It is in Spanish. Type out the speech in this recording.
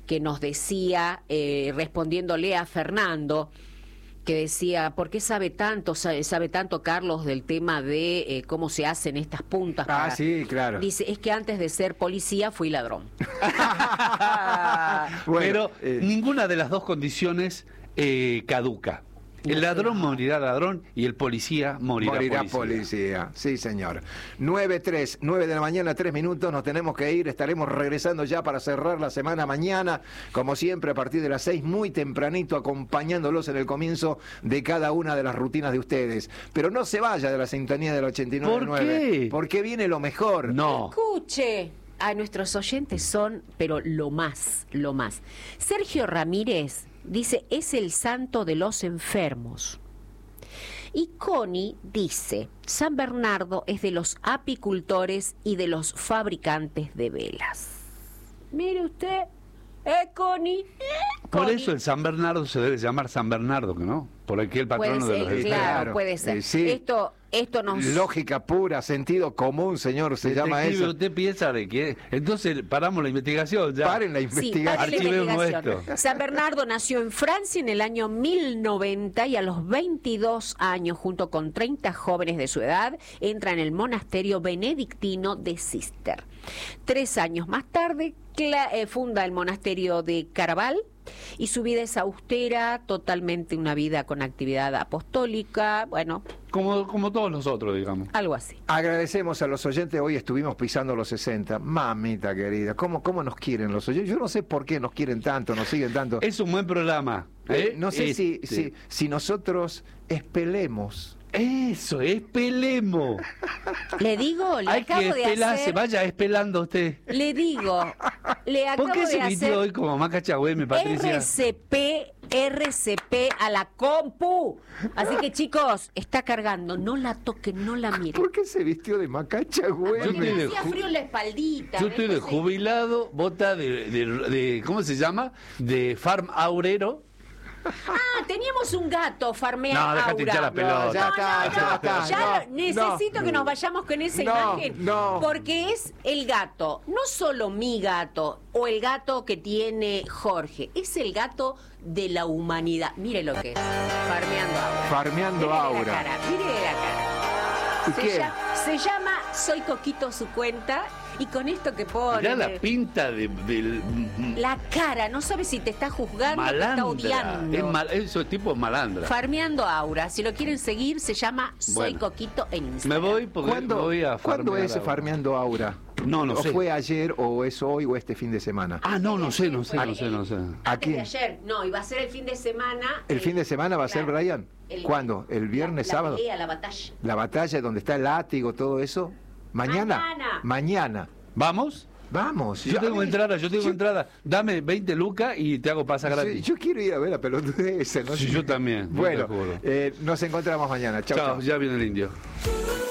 que nos decía, respondiéndole a Fernando, que decía, ¿por qué sabe tanto Carlos del tema de cómo se hacen estas puntas? Sí, claro. Dice, es que antes de ser policía fui ladrón. Bueno, pero ninguna de las dos condiciones caduca. El ladrón morirá ladrón y el policía morirá policía. Sí, señor. 9 de la mañana, 3 minutos, nos tenemos que ir. Estaremos regresando ya para cerrar la semana mañana, como siempre, a partir de las 6, muy tempranito, acompañándolos en el comienzo de cada una de las rutinas de ustedes. Pero no se vaya de la sintonía del 89.9. ¿Por qué? Porque viene lo mejor. No. Escuche. A nuestros oyentes son, pero lo más. Sergio Ramírez dice, es el santo de los enfermos. Y Connie dice, San Bernardo es de los apicultores y de los fabricantes de velas. Mire usted, Connie. Por eso el San Bernardo se debe llamar San Bernardo, ¿no? Por aquí el patrono de los claro, puede ser. Sí. Esto nos... Lógica pura, sentido común, señor, se llama eso. ¿Usted piensa de qué? Entonces paramos la investigación ya. Paren la investigación. Archivemos esto. San Bernardo nació en Francia en el año 1090 y a los 22 años, junto con 30 jóvenes de su edad, entra en el monasterio benedictino de Cister. 3 años más tarde funda el monasterio de Caraval, y su vida es austera, totalmente una vida con actividad apostólica, bueno... Como todos nosotros, digamos. Algo así. Agradecemos a los oyentes, hoy estuvimos pisando los 60. Mamita querida, ¿cómo nos quieren los oyentes? Yo no sé por qué nos quieren tanto, nos siguen tanto. Es un buen programa. No sé si nosotros espelemos. Eso, espelemos. Le digo, le acabo de hacer... Vaya espelando usted. Le digo, le acabo de hacer... ¿Por qué se vistió hoy como Macachagüeme, Patricia? RCP a la compu. Así que, chicos, está cargando. No la toquen, no la miren. ¿Por qué se vistió de Macachagüeme? Porque me hacía frío en la espaldita. Yo estoy de jubilado, bota de ¿cómo se llama? De farm aurero. Teníamos un gato farmeando. No, déjate hinchar la pelota. Ya necesito que nos vayamos con esa imagen. Porque es el gato, no solo mi gato o el gato que tiene Jorge, es el gato de la humanidad. Mire lo que es. Farmeando aura. Mire la cara. Se llama Soy Coquito su cuenta. Y con esto que pone... Ya la pinta de la cara, no sabes si te está juzgando o te está odiando. Eso es tipo malandra. Farmeando Aura, si lo quieren seguir, se llama Soy Coquito en Instagram. Me voy porque voy a farmear. ¿Cuándo es Aura? Farmeando Aura? No sé. ¿O fue ayer, o es hoy, o este fin de semana? No sé. Antes de ayer, no, iba a ser el fin de semana. ¿El fin de semana va a ser, Brian? ¿Cuándo? ¿El viernes, sábado? La pelea, la batalla. La batalla donde está el látigo, todo eso. Mañana. ¿Vamos? Vamos. Yo tengo entrada. Dame 20 lucas y te hago pasar gratis. Yo quiero ir a ver la pelotudez. ¿No? Sí, yo también. Bueno, nos encontramos mañana. Chao. Ya viene el indio.